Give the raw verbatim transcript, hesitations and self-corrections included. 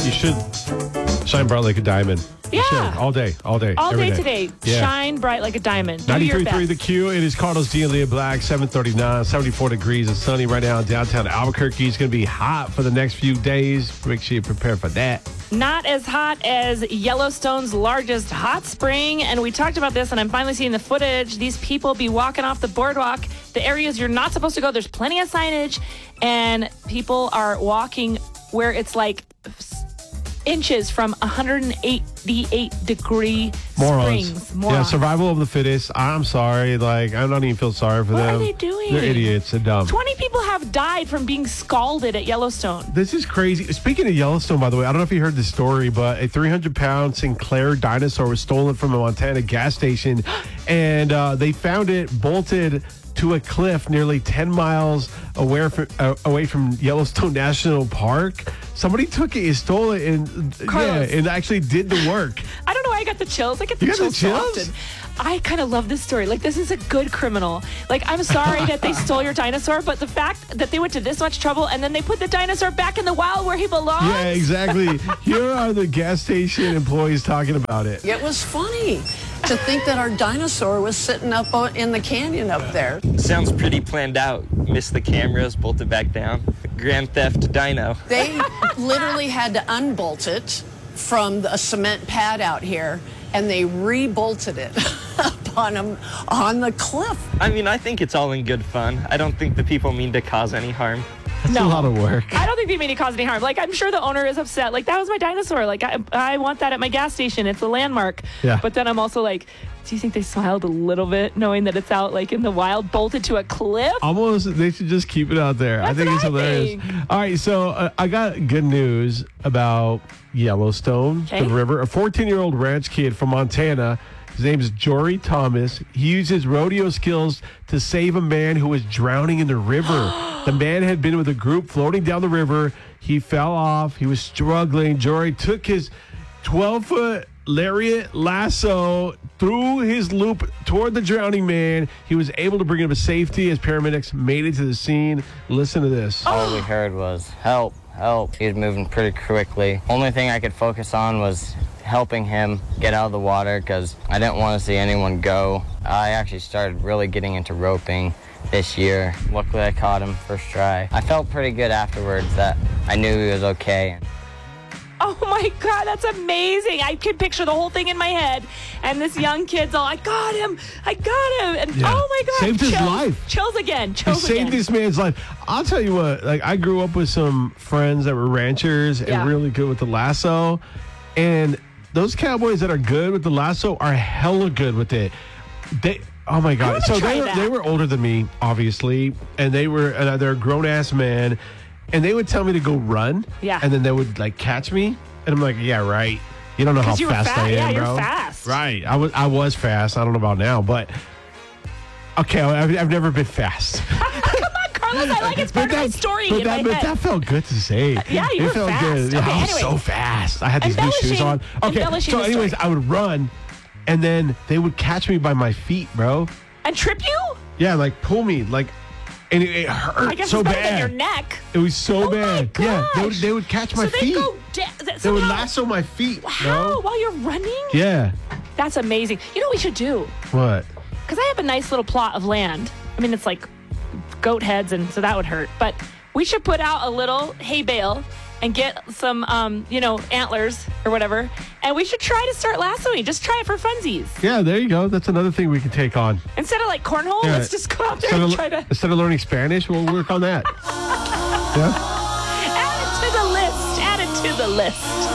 You should shine bright like a diamond. You Yeah. should. All day, all day. All every day today. Yeah. Shine bright like a diamond. Do your ninety-three point three best. The Q. It is Carlos D and Leah Black, seven thirty-nine, seventy-four degrees and sunny right now in downtown Albuquerque. It's going to be hot for the next few days. Make sure you prepare for that. Not as hot as Yellowstone's largest hot spring. And we talked about this, and I'm finally seeing the footage. These people be walking off the boardwalk, the areas you're not supposed to go. There's plenty of signage, and people are walking where it's like inches from one hundred eighty-eight degree Morons. springs. Yeah, Morons. survival of the fittest. I'm sorry. Like, I don't even feel sorry for What them. are they doing? They're idiots. They're dumb. twenty people have died from being scalded at Yellowstone. This is crazy. Speaking of Yellowstone, by the way, I don't know if you heard the story, but a three hundred pound Sinclair dinosaur was stolen from a Montana gas station, and uh, they found it bolted to a cliff nearly ten miles away from, uh, away from Yellowstone National Park. Somebody took it, stole it, and Carlos. yeah, and actually did the work. I don't know why I got the chills. I get the You got the chills, so chills? often. I kind of love this story. Like, this is a good criminal. Like, I'm sorry that they stole your dinosaur, but the fact that they went to this much trouble and then they put the dinosaur back in the wild where he belongs. Yeah, exactly. Here are the gas station employees talking about it. It was funny to think that our dinosaur was sitting up o- in the canyon up there. Sounds pretty planned out. Missed the cameras, bolted back down. Grand theft dino. They literally had to unbolt it from a cement pad out here, and they re-bolted it up on, 'em- on the cliff. I mean, I think it's all in good fun. I don't think the people mean to cause any harm. That's No. a lot of work. I don't think they mean to cause any harm. Like, I'm sure the owner is upset. Like, that was my dinosaur. Like, I, I want that at my gas station. It's a landmark. Yeah. But then I'm also like, do you think they smiled a little bit knowing that it's out, like, in the wild, bolted to a cliff? Almost, they should just keep it out there. I That's think what it's I hilarious. think. All right, so uh, I got good news about Yellowstone, Okay. the river. A fourteen-year-old ranch kid from Montana. His name is Jory Thomas. He used his rodeo skills to save a man who was drowning in the river. The man had been with a group floating down the river. He fell off. He was struggling. Jory took his twelve-foot lariat lasso through his loop toward the drowning man. He was able to bring him to safety as paramedics made it to the scene. Listen to this. All we heard was, help, help. He was moving pretty quickly. Only thing I could focus on was helping him get out of the water because I didn't want to see anyone go. I actually started really getting into roping this year. Luckily, I caught him first try. I felt pretty good afterwards that I knew he was okay. Oh my God, that's amazing. I can picture the whole thing in my head. And this young kid's all, I got him. I got him. And Yeah. oh my God. Saved his chills, life. Chills again. He Chills saved again. this man's life. I'll tell you what, like I grew up with some friends that were ranchers and Yeah. really good with the lasso. And those cowboys that are good with the lasso are hella good with it. They oh my God. wanna So try they were, that. they were older than me, obviously, and they were uh, they're a grown ass man, and they would tell me to go run. Yeah. And then they would like catch me, and I'm like, yeah, right. You don't know how 'Cause you were fast fast. I am, Yeah, you're bro. fast. Right. I was I was fast. I don't know about now, but okay, I've, I've never been fast. Carlos, I like it's part of my story but in that, my but head. that felt good to say. Yeah, you it were felt fast. good. Yeah, Okay, I was anyway. so fast. I had these new shoes Embellishing- on. Okay, embellishing so the anyways, story. I would run, and then they would catch me by my feet, bro. And trip you? Yeah, like pull me, like, and it, it hurt I guess so it's better than bad. your neck. It was so Oh my bad. Yeah, they would, gosh. they would catch my so they feet. go da- th- They would somehow- lasso my feet. How? Bro. While you're running? Yeah. That's amazing. You know what we should do? What? Because I have a nice little plot of land. I mean, it's like goat heads, and so that would hurt. But we should put out a little hay bale and get some, um, you know, antlers or whatever. And we should try to start lassoing. Just try it for funsies. Yeah, there you go. That's another thing we can take on. Instead of like cornhole, Yeah. let's just go out there Instead and of, try to instead of learning Spanish, we'll work on that. Yeah. add it to the list. Add it to the list.